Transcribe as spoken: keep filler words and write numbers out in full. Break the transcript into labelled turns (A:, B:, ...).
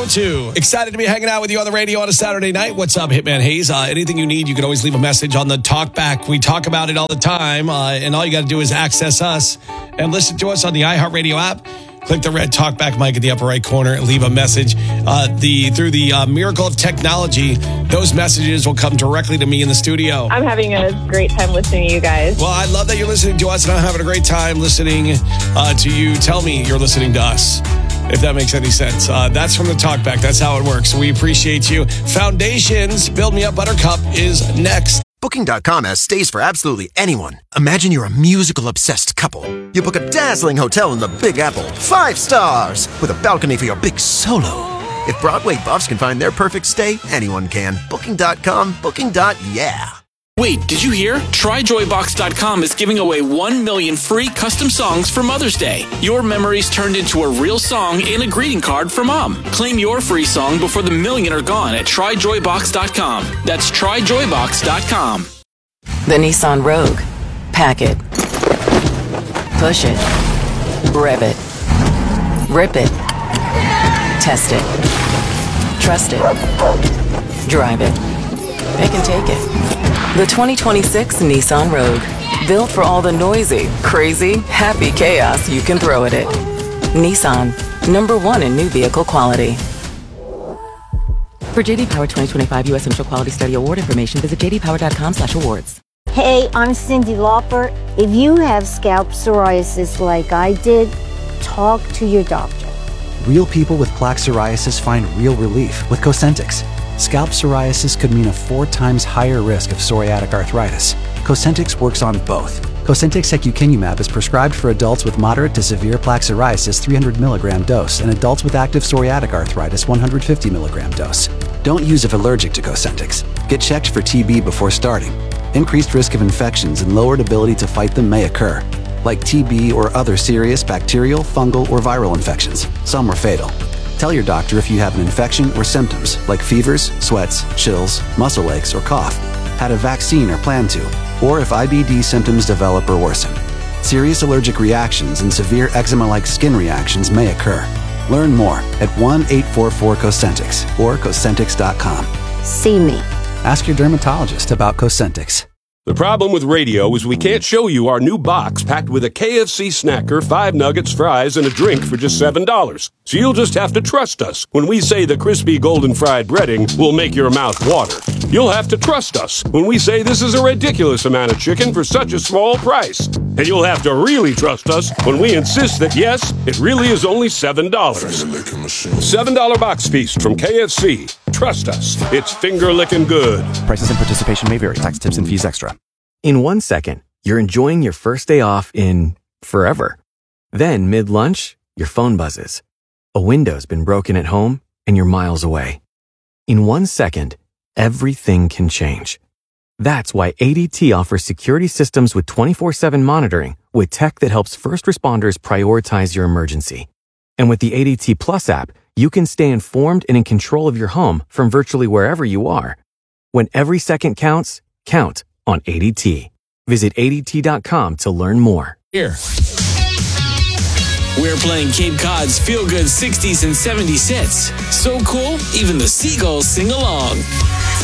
A: two. Excited to be hanging out with you on the radio on a Saturday night. What's up, Hitman Hayes? Uh, anything you need, you can always leave a message on the Talkback. We talk about it all the time, uh, and all you got to do is access us and listen to us on the iHeartRadio app. Click the red Talkback mic at the upper right corner and leave a message. Uh, the Through the uh, miracle of technology, those messages will come directly to me in the studio.
B: I'm having a great time listening to you guys.
A: Well, I love that you're listening to us, and I'm having a great time listening uh, to you. Tell me you're listening to us, if that makes any sense. Uh, that's from the Talkback. That's how it works. We appreciate you. Foundations, Build Me Up Buttercup is next.
C: Booking dot com has stays for absolutely anyone. Imagine you're a musical-obsessed couple. You book a dazzling hotel in the Big Apple, five stars, with a balcony for your big solo. If Broadway buffs can find their perfect stay, anyone can. Booking dot com, Booking. Yeah.
D: Wait, did you hear? Try Joy Box dot com is giving away one million free custom songs for Mother's Day. Your memories turned into a real song and a greeting card for Mom. Claim your free song before the million are gone at Try Joy Box dot com. That's Try Joy Box dot com.
E: The Nissan Rogue. Pack it. Push it. Rev it. Rip it. Test it. Trust it. Drive it. Pick and take it. The twenty twenty-six Nissan Rogue. Built for all the noisy, crazy, happy chaos you can throw at it. Nissan. Number one in new vehicle quality. For J D Power twenty twenty-five U S Initial Quality Study Award information, visit j d power dot com slash awards.
F: Hey, I'm Cindy Lauper. If you have scalp psoriasis like I did, talk to your doctor.
G: Real people with plaque psoriasis find real relief with Cosentyx. Scalp psoriasis could mean a four times higher risk of psoriatic arthritis. Cosentyx works on both. Cosentyx secukinumab is prescribed for adults with moderate to severe plaque psoriasis three hundred milligram dose and adults with active psoriatic arthritis one hundred fifty milligram dose. Don't use if allergic to Cosentyx. Get checked for T B before starting. Increased risk of infections and lowered ability to fight them may occur, like T B or other serious bacterial, fungal, or viral infections. Some are fatal. Tell your doctor if you have an infection or symptoms like fevers, sweats, chills, muscle aches, or cough, had a vaccine or plan to, or if I B D symptoms develop or worsen. Serious allergic reactions and severe eczema-like skin reactions may occur. Learn more at one eight four four Cosentyx or Cosentyx dot com.
F: See me.
G: Ask your dermatologist about Cosentyx.
H: The problem with radio is we can't show you our new box packed with a K F C snacker, five nuggets, fries, and a drink for just seven dollars. So you'll just have to trust us when we say the crispy golden fried breading will make your mouth water. You'll have to trust us when we say this is a ridiculous amount of chicken for such a small price. And you'll have to really trust us when we insist that, yes, it really is only seven dollars. seven dollar box feast from K F C. Trust us, it's finger-licking good.
I: Prices and participation may vary. Tax, tips, and fees extra. In one second, you're enjoying your first day off in forever. Then, mid-lunch, your phone buzzes. A window's been broken at home, and you're miles away. In one second, everything can change. That's why A D T offers security systems with twenty-four seven monitoring with tech that helps first responders prioritize your emergency. And with the A D T Plus app, you can stay informed and in control of your home from virtually wherever you are. When every second counts, count on A D T. Visit A D T dot com to learn more.
A: Here.
D: We're playing Cape Cod's feel-good sixties and seventies hits. So cool, even the seagulls sing along.